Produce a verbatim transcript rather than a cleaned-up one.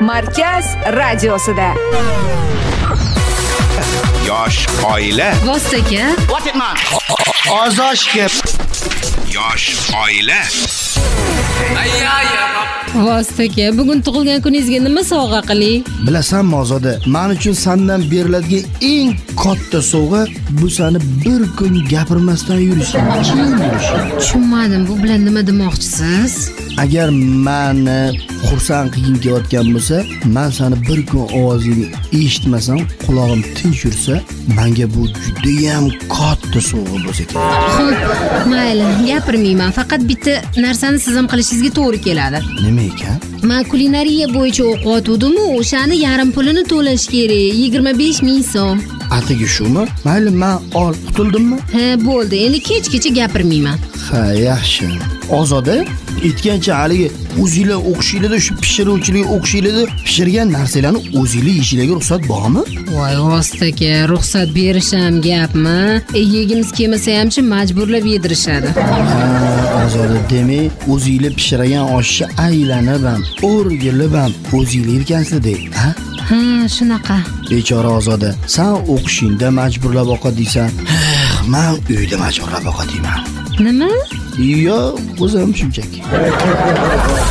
Markaz radiosida. Yosh oila. Vostaka. What it man? Ozoshga. Yosh oila. Vostaka, bugun tug'ilgan kuningizga nima sovg'a qiling? Bilasanmi Ozoda, men uchun sendan beriladigan eng katta sovg'a bu seni bir kun gapirmasdan yurish. Keyin yurish. Tushunmadim, bu bilan nima demoqchisiz? Agar meni xursand qilging kelayotgan bo'lsa, men seni bir kun ovozingni eshitmasam, quloqim tinch yursa, menga bu juda ham katta sovg'a bo'lsa kerak. Xo'p, mayli, gapirmayman. Faqat bitta narsani siz ham qilishingizga to'g'ri keladi. Nima ekan? Men kulinariya bo'yicha o'qiyotgandim-u, o'shani yarim pulini to'lash kerak, yigirma besh ming so'm. Atigi shumi? Mayli, men ol, qutuldimmi? Ha, bo'ldi. Endi kech-kecha gapirmayman. Ha, yaxshi. Ozoda, aytgancha haligi o'zingizlar o'qishingizda shu pishiruvchilik o'qishingizda pishirgan narsalarni o'zingizlar yeyishingizga ruxsat bormi? Voy, Vostaka, ruxsat berish ham gapmi? E, yegimiz kelmasa hamchi majburlab yedirishadi. Ozoda, demak, o'zingizlar pishirgan oshni aylanib ham, o'rgilib ham o'zingizlar yekansizlar, ha? Ha, shunaqa. Bechora Ozoda, sen o'qishingda majburlab o'qi deysan. Men uyda majburlab o'qi deyman. Nima? Yo, o'zim shunchaki.